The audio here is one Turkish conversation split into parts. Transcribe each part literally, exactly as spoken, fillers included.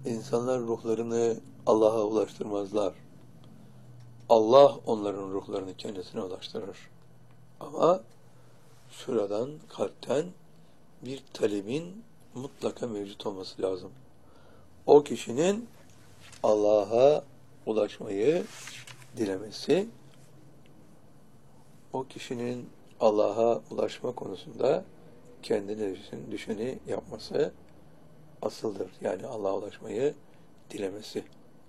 İnsanlar ruhlarını Allah'a ulaştırmazlar. Allah onların ruhlarını kendisine ulaştırır. Ama şuradan, kalpten bir talebin mutlaka mevcut olması lazım. O kişinin Allah'a ulaşmayı dilemesi, o kişinin Allah'a ulaşma konusunda kendine düşeni yapması asıldır. Yani Allah'a ulaşmayı dilemesi.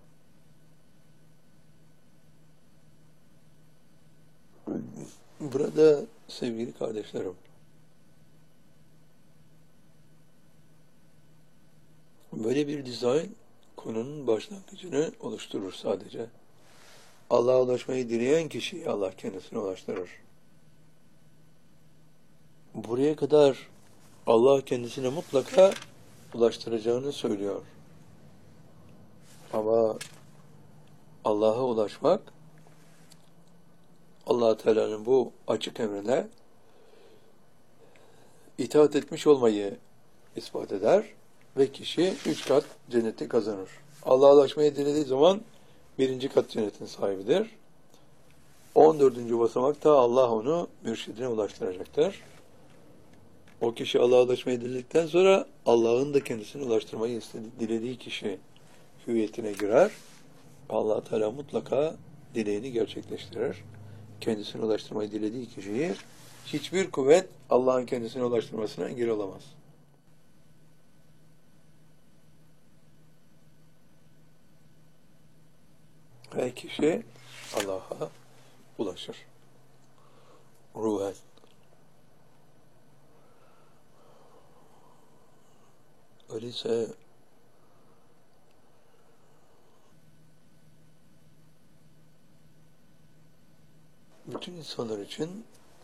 Burada sevgili kardeşlerim, böyle bir dizayn konunun başlangıcını oluşturur sadece. Allah'a ulaşmayı dileyen kişiyi Allah kendisine ulaştırır. Buraya kadar Allah kendisine mutlaka ulaştıracağını söylüyor. Ama Allah'a ulaşmak, Allah Teala'nın bu açık emrine itaat etmiş olmayı ispat eder ve kişi üç kat cenneti kazanır. Allah'a ulaşmayı dilediği zaman birinci kat cennetin sahibidir. On dördüncü basamakta Allah onu mürşidine ulaştıracaktır. O kişi Allah'a ulaşmayı diledikten sonra Allah'ın da kendisine ulaştırmayı istediği, dilediği kişi hüviyetine girer. Allah Teala mutlaka dileğini gerçekleştirir. Kendisine ulaştırmayı dilediği kişiyi hiçbir kuvvet Allah'ın kendisine ulaştırmasına engel olamaz. Ve kişi Allah'a ulaşır. Ruhen. Öyleyse bütün insanlar için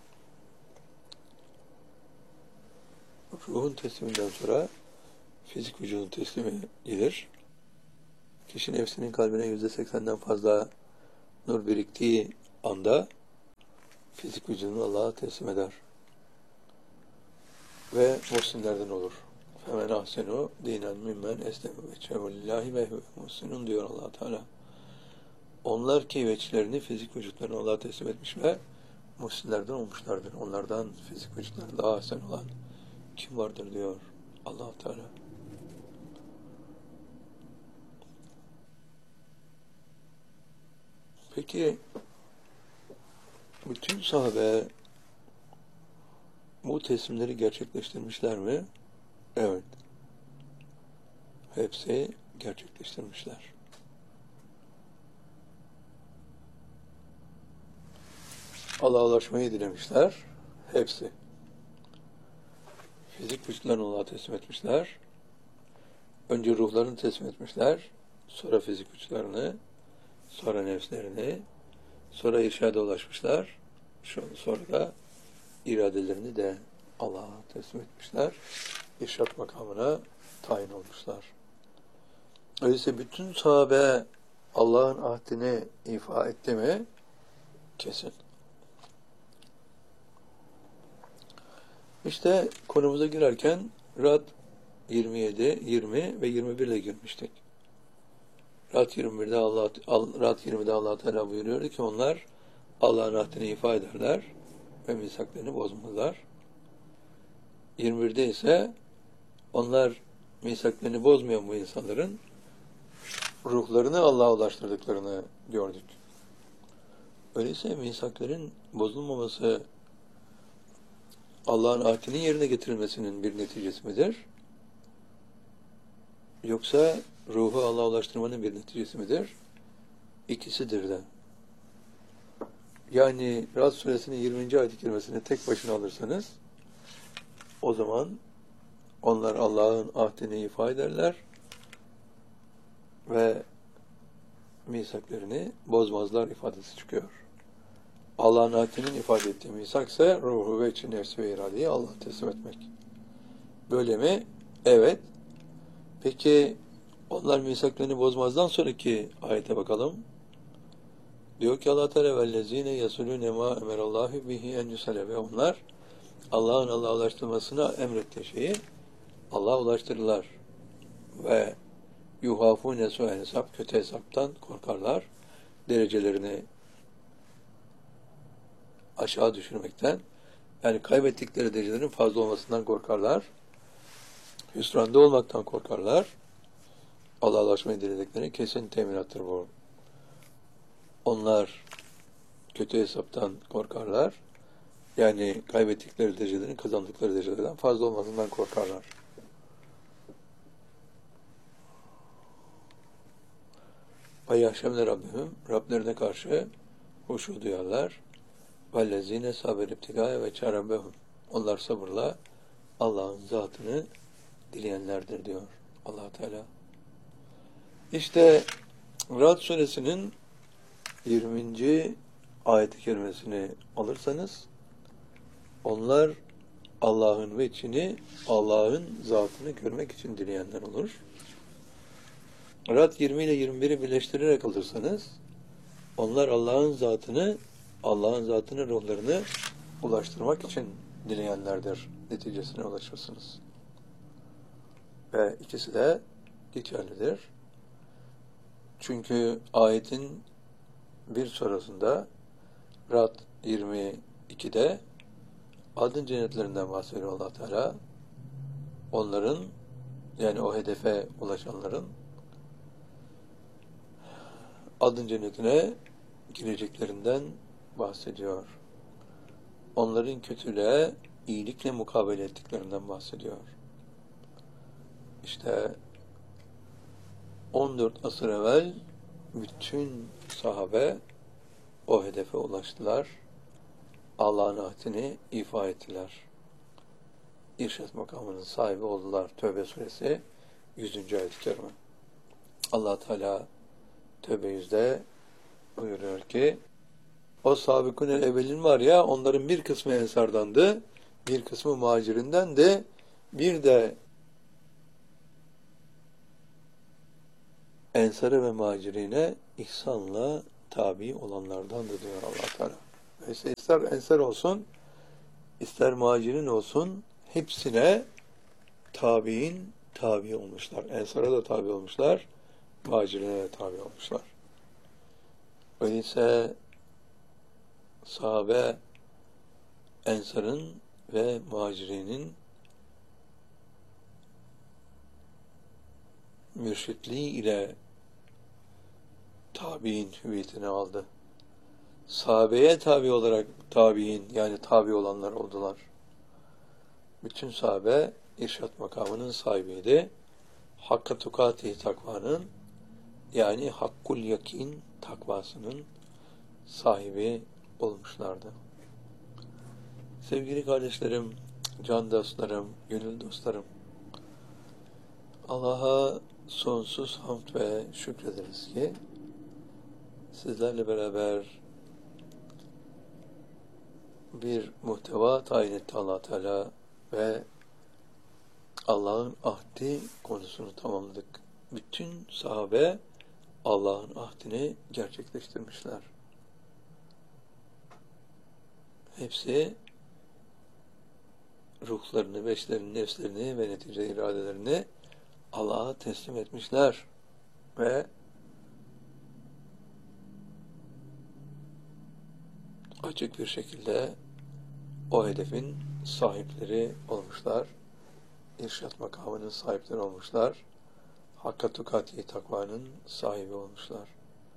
ruhun tesliminden sonra fizik vücudun teslimi gelir. Kişi nefsinin kalbine yüzde seksenden fazla nur biriktiği anda fizik vücudunu Allah'a teslim eder. Ve muhsinlerden olur. Femen ahsenu dinen mimmen esleme veçhehu lillahi ve huve muhsinun diyor Allah Teala. Onlar ki veçlerini, fizik vücutlarını Allah'a teslim etmiş ve muhsinlerden olmuşlardır. Onlardan fizik vücutları daha ahsen olan kim vardır diyor Allah Teala. Peki bütün sahabe bu teslimleri gerçekleştirmişler mi? Evet. Hepsi gerçekleştirmişler. Allah'a ulaşmayı dilemişler. Hepsi. Fizik vücutlarını Allah'a teslim etmişler. Önce ruhlarını teslim etmişler. Sonra fizik vücutlarını, sonra nefslerini, sonra irşada ulaşmışlar. Sonra da iradelerini de Allah'a teslim etmişler. İrşad makamına tayin olmuşlar. Öyleyse bütün sahabe Allah'ın ahdini ifa etti mi? Kesin. İşte konumuza girerken Rad yirmi yedi, yirmi ve yirmi bir ile girmiştik. Rad yirmi birde Allah Rad yirmide Allah Teala buyuruyordu ki onlar Allah'ın ahdini ifa ederler ve misaklarını bozmazlar. yirmi birde ise onlar misaklarını bozmayan bu insanların ruhlarını Allah'a ulaştırdıklarını gördük. Öyleyse misakların bozulmaması Allah'ın ahdinin yerine getirilmesinin bir neticesi midir? Yoksa ruhu Allah'a ulaştırmanın bir neticesi midir? İkisidir de. Yani Rad suresinin yirminci ayet-i kerimesini tek başına alırsanız o zaman onlar Allah'ın ahdini ifade ederler ve misaklarını bozmazlar ifadesi çıkıyor. Allah'ın ahdinin ifade ettiği misak ise ruhu ve içi nefsi ve iradeyi Allah'a teslim etmek. Böyle mi? Evet. Peki onlar misaklarını bozmazdan sonraki ayete bakalım. Diyor ki Allah Teala vellezine yasulune ma emerallahu bihi en yusale ve onlar Allah'ın Allah'a ulaştırmasına emrettiği şeyi Allah'a ulaştırırlar. Ve yuhafune su'el hesap, kötü hesaptan korkarlar. Derecelerini aşağı düşürmekten, yani kaybettikleri derecelerin fazla olmasından korkarlar. Hüsranda olmaktan korkarlar. Allah'a ulaşmayı diledikleri kesin teminattır bu. Onlar kötü hesaptan korkarlar. Yani kaybettikleri derecelerin kazandıkları derecelerden fazla olmasından korkarlar. Ve yahşemle Rabbim, Rablerine karşı huşu duyarlar. وَالَّذ۪ينَ sabir iptigâye ve çarabehum. Onlar sabırla Allah'ın zatını dileyenlerdir diyor Allah Teala. İşte Ra'd suresinin yirminci ayet-i kerimesini alırsanız, onlar Allah'ın veçhini, Allah'ın zatını görmek için dileyenler olur. Ra'd yirmi ile yirmi biri birleştirerek alırsanız, onlar Allah'ın zatını, Allah'ın zatını ruhlarını ulaştırmak için dileyenlerdir neticesine ulaşırsınız. Ve ikisi de geçerlidir. Çünkü ayetin bir sonrasında Ra'd yirmi ikide adın cennetlerinden bahsediyor Allah Teala. Onların, yani o hedefe ulaşanların adın cennetine gireceklerinden bahsediyor. Onların kötülüğe iyilikle mukabele ettiklerinden bahsediyor. İşte on dört asır evvel bütün sahabe o hedefe ulaştılar. Allah'ın ahdini ifa ettiler. İrşad makamının sahibi oldular. Tövbe suresi yüzüncü ayet-i kerime. Allah Teala Tövbe yüzde buyuruyor ki, o sabikun-el evvelin var ya, onların bir kısmı ensardandı, bir kısmı muhacirinden de, bir de ensara ve muhacirine ihsanla tabi olanlardandı diyor Allah Teala. Neyse, ister ensar olsun, ister muhacirin olsun, hepsine tabi'in tabi olmuşlar. Ensara da tabi olmuşlar, muhacirine de tabi olmuşlar. Öyleyse sahabe, ensarın ve muhacirinin mürşitliği ile tabi'in hüviyetini aldı. Sahabeye tabi olarak tabi'in, yani tabi olanlar oldular. Bütün sahabe irşat makamının sahibiydi. Hakka tukati takvanın, yani hakkul yakin takvasının sahibi olmuşlardı. Sevgili kardeşlerim, can dostlarım, gönül dostlarım, Allah'a sonsuz hamd ve şükrederiz ki sizlerle beraber bir muhteva tayin etti Allah Teala ve Allah'ın ahdi konusunu tamamladık. Bütün sahabe Allah'ın ahdini gerçekleştirmişler. Hepsi ruhlarını, beşlerini, nefslerini ve netice iradelerini Allah'a teslim etmişler ve açık bir şekilde o hedefin sahipleri olmuşlar. İrşad makamının sahipleri olmuşlar. Hakka tukati takvanın sahibi olmuşlar.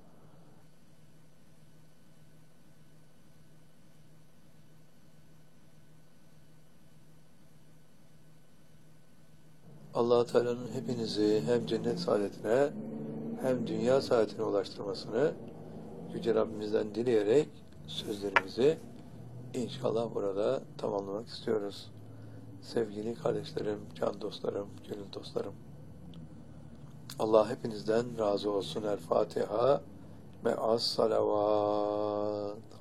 Allah Teala'nın hepinizi hem cennet saadetine hem dünya saadetine ulaştırmasını Yüce Rabbimizden dileyerek sözlerimizi inşallah burada tamamlamak istiyoruz. Sevgili kardeşlerim, can dostlarım, gönül dostlarım, Allah hepinizden razı olsun. El Fatiha ve as salavat.